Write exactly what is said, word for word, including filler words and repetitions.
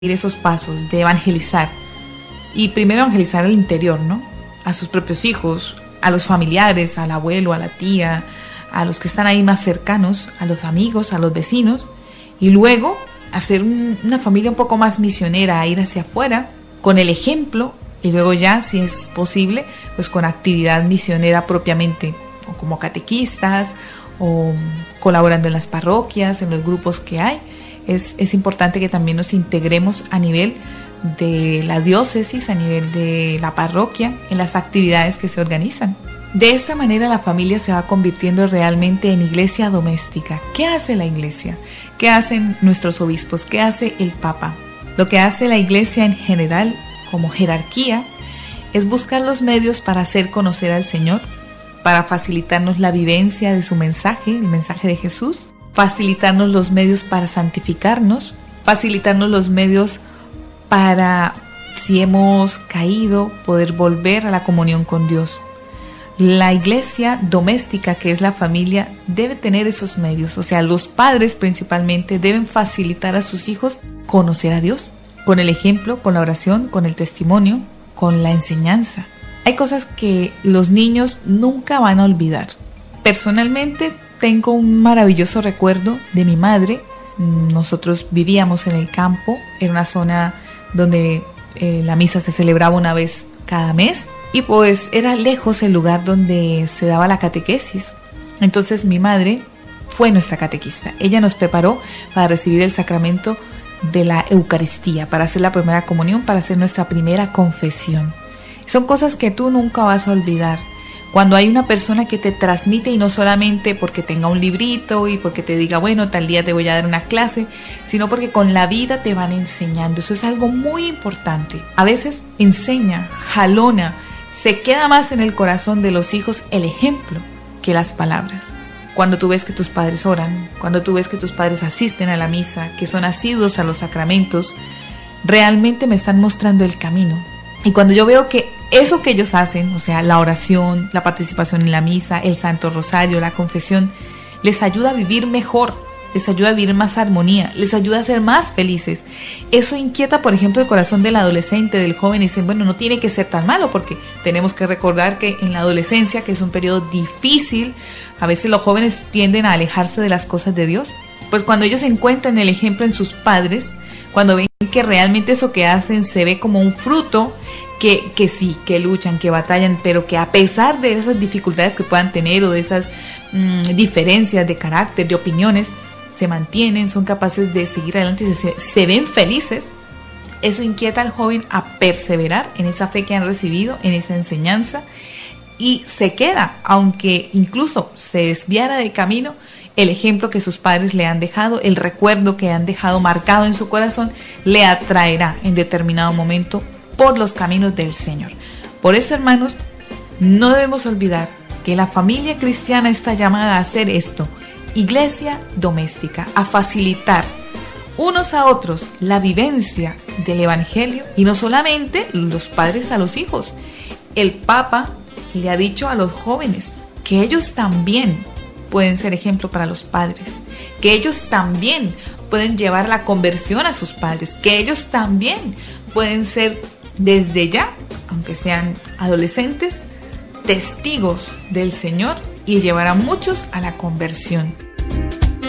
esos pasos de evangelizar. Y primero evangelizar al interior, ¿no? A sus propios hijos, a los familiares, al abuelo, a la tía, a los que están ahí más cercanos, a los amigos, a los vecinos. Y luego hacer un, una familia un poco más misionera, a ir hacia afuera con el ejemplo. Y luego ya, si es posible, pues con actividad misionera propiamente, o como catequistas, o colaborando en las parroquias, en los grupos que hay. Es, es importante que también nos integremos a nivel de la diócesis, a nivel de la parroquia, en las actividades que se organizan. De esta manera la familia se va convirtiendo realmente en iglesia doméstica. ¿Qué hace la iglesia? ¿Qué hacen nuestros obispos? ¿Qué hace el Papa? Lo que hace la iglesia en general, como jerarquía, es buscar los medios para hacer conocer al Señor, para facilitarnos la vivencia de su mensaje, el mensaje de Jesús, facilitarnos los medios para santificarnos, facilitarnos los medios para, si hemos caído, poder volver a la comunión con Dios. La iglesia doméstica, que es la familia, debe tener esos medios. O sea, los padres principalmente deben facilitar a sus hijos conocer a Dios, con el ejemplo, con la oración, con el testimonio, con la enseñanza. Hay cosas que los niños nunca van a olvidar. Personalmente, tengo un maravilloso recuerdo de mi madre. Nosotros vivíamos en el campo, en una zona donde eh, la misa se celebraba una vez cada mes y pues era lejos el lugar donde se daba la catequesis. Entonces mi madre fue nuestra catequista. Ella nos preparó para recibir el sacramento de la Eucaristía, para hacer la primera comunión, para hacer nuestra primera confesión. Son cosas que tú nunca vas a olvidar. Cuando hay una persona que te transmite, y no solamente porque tenga un librito y porque te diga, bueno, tal día te voy a dar una clase, sino porque con la vida te van enseñando. Eso es algo muy importante. A veces enseña, jalona, se queda más en el corazón de los hijos el ejemplo que las palabras. Cuando tú ves que tus padres oran, cuando tú ves que tus padres asisten a la misa, que son asiduos a los sacramentos, realmente me están mostrando el camino. Y cuando yo veo que eso que ellos hacen, o sea, la oración, la participación en la misa, el Santo Rosario, la confesión, les ayuda a vivir mejor, les ayuda a vivir más armonía, les ayuda a ser más felices. Eso inquieta, por ejemplo, el corazón del adolescente, del joven, y dicen, bueno, no tiene que ser tan malo, porque tenemos que recordar que en la adolescencia, que es un periodo difícil, a veces los jóvenes tienden a alejarse de las cosas de Dios. Pues cuando ellos encuentran el ejemplo en sus padres, cuando ven que realmente eso que hacen se ve como un fruto, que, que sí, que luchan, que batallan, pero que a pesar de esas dificultades que puedan tener o de esas mmm, diferencias de carácter, de opiniones, se mantienen, son capaces de seguir adelante y se, se ven felices. Eso inquieta al joven a perseverar en esa fe que han recibido, en esa enseñanza, y se queda, aunque incluso se desviara de camino, el ejemplo que sus padres le han dejado, el recuerdo que han dejado marcado en su corazón, le atraerá en determinado momento por los caminos del Señor. Por eso, hermanos, no debemos olvidar que la familia cristiana está llamada a hacer esto, iglesia doméstica, a facilitar unos a otros la vivencia del Evangelio, y no solamente los padres a los hijos. El Papa le ha dicho a los jóvenes que ellos también pueden ser ejemplo para los padres, que ellos también pueden llevar la conversión a sus padres, que ellos también pueden ser desde ya, aunque sean adolescentes, testigos del Señor y llevar a muchos a la conversión.